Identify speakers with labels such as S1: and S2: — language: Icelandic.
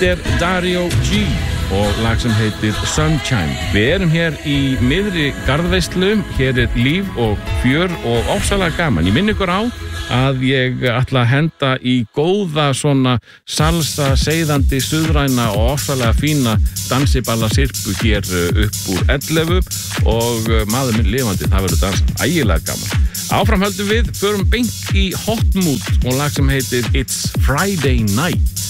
S1: Þetta Dario G og lag sem heitir Sunshine. Við erum hér í miðri garðveislu, hér líf og fjör og ofsalega gaman. Ég minni ykkur á að ég ætla að henda í góða svona salsa, seiðandi, suðræna og ofsalega fína dansiballa sirpu hér upp úr 11 og maður minn lifandi, það verður dans ægilega gaman. Áfram höldum við, förum beint í Hot Mood og lag sem heitir It's Friday Night.